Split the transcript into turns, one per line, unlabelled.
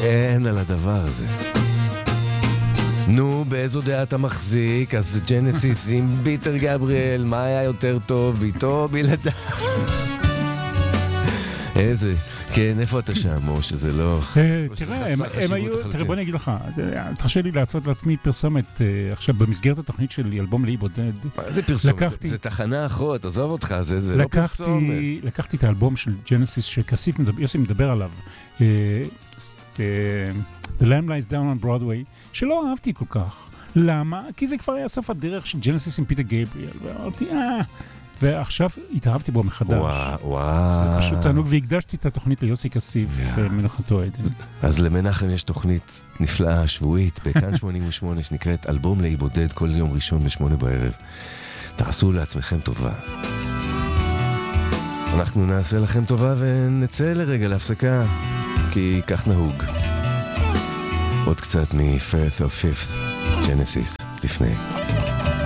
אין על הדבר הזה. נו, באיזו דעה אתה מחזיק? אז ג'נסיס עם ביטר גבריאל, מה היה יותר טוב? ביתו בלעדיו? איזה... כן, איפה אתה שם, או שזה לא...
תראה, הם היו... תראה, בוא אני אגיד לך, תרשה לי לעשות לעצמי פרסומת עכשיו במסגרת התוכנית שלי, אלבום לאי בודד.
זה פרסומת, זה תחנה אחות, עזוב אותך, זה לא פרסומת.
לקחתי את האלבום של ג'נסיס שיוסי מדבר עליו, The Lamb Lies Down on Broadway, שלא אהבתי כל כך. למה? כי זה כבר היה סוף הדרך של ג'נסיס עם פיטר גבריאל, ואמרתי, ועכשיו התאהבתי בו מחדש.
וואו.
זה פשוט תענוג, והקדשתי את התוכנית ליוסי כסיף, מנחתו עדן.
אז למנחם יש תוכנית נפלאה שבועית, בכאן 88, שנקראת אלבום לאי בודד, כל יום ראשון ב8 בערב. תעשו לעצמכם טובה. אנחנו נעשה לכם טובה ונצא לרגע להפסקה, כי כך נהוג. עוד קצת מ-Fourth or Fifth, Genesis, לפני.